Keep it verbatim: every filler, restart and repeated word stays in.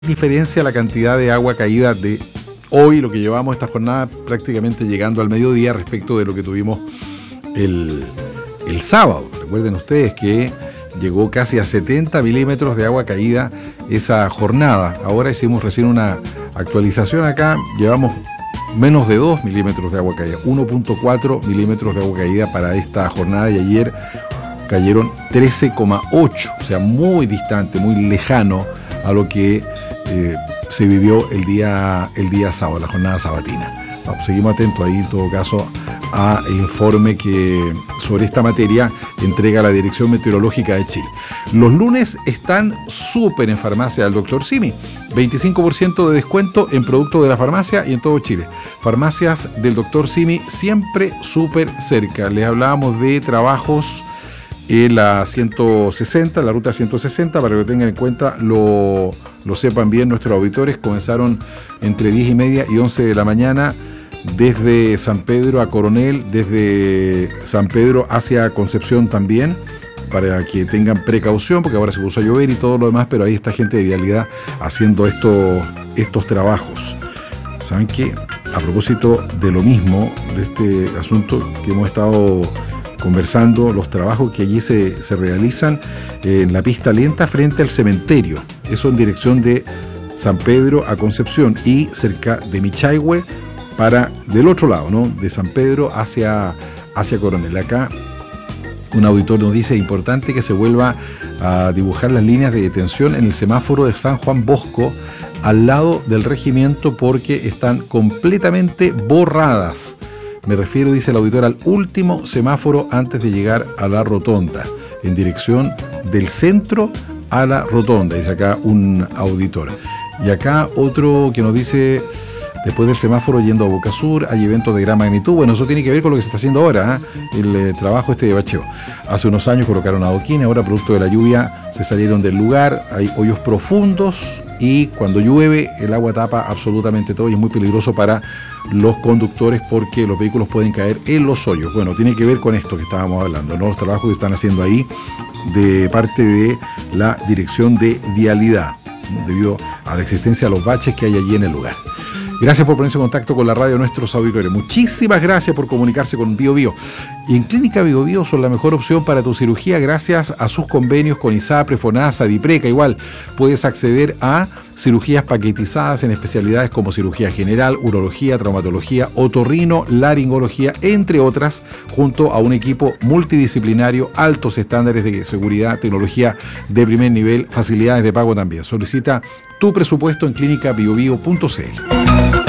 diferencia la cantidad de agua caída de hoy, lo que llevamos esta jornada prácticamente llegando al mediodía respecto de lo que tuvimos el, el sábado. Recuerden ustedes que llegó casi a setenta milímetros de agua caída esa jornada. Ahora hicimos recién una actualización acá, llevamos menos de dos milímetros de agua caída, uno punto cuatro milímetros de agua caída para esta jornada, y ayer cayeron trece coma ocho, o sea, muy distante, muy lejano a lo que eh, se vivió el día, el día sábado, la jornada sabatina. Vamos, seguimos atentos ahí en todo caso al informe que sobre esta materia entrega la Dirección Meteorológica de Chile. Los lunes están súper en farmacia del doctor Simi. veinticinco por ciento de descuento en productos de la farmacia y en todo Chile. Farmacias del doctor Simi siempre súper cerca. Les hablábamos de trabajos en la ciento sesenta, la ruta ciento sesenta, para que lo tengan en cuenta, lo, lo sepan bien nuestros auditores. Comenzaron entre diez y media y once de la mañana desde San Pedro a Coronel, desde San Pedro hacia Concepción también, para que tengan precaución, porque ahora se puso a llover y todo lo demás, pero ahí está gente de vialidad haciendo estos, estos trabajos. ¿Saben qué? A propósito de lo mismo, de este asunto que hemos estado conversando, los trabajos que allí se, se realizan en la pista lenta frente al cementerio, eso en dirección de San Pedro a Concepción y cerca de Michaihue, para del otro lado, ¿no? De San Pedro hacia, hacia Coronel. Acá un auditor nos dice: importante que se vuelva a dibujar las líneas de detención en el semáforo de San Juan Bosco al lado del regimiento, porque están completamente borradas. Me refiero, dice el auditor, al último semáforo antes de llegar a la rotonda, en dirección del centro a la rotonda, dice acá un auditor. Y acá otro que nos dice: después del semáforo yendo a Boca Sur hay eventos de gran magnitud. Bueno, eso tiene que ver con lo que se está haciendo ahora, ¿eh? el eh, trabajo este de bacheo. Hace unos años colocaron adoquines, ahora producto de la lluvia se salieron del lugar, hay hoyos profundos y cuando llueve el agua tapa absolutamente todo y es muy peligroso para los conductores porque los vehículos pueden caer en los hoyos. Bueno, tiene que ver con esto que estábamos hablando, ¿no? Los trabajos que están haciendo ahí de parte de la Dirección de Vialidad, debido a la existencia de los baches que hay allí en el lugar. Gracias por ponerse en contacto con la radio, nuestros auditores. Muchísimas gracias por comunicarse con Bio Bio. Y en Clínica Bio Bio son la mejor opción para tu cirugía gracias a sus convenios con ISAPRE, FONASA, DIPRECA. Igual puedes acceder a cirugías paquetizadas en especialidades como cirugía general, urología, traumatología, otorrino, laringología, entre otras, junto a un equipo multidisciplinario, altos estándares de seguridad, tecnología de primer nivel, facilidades de pago también. Solicita tu presupuesto en clínica bio bio punto c l.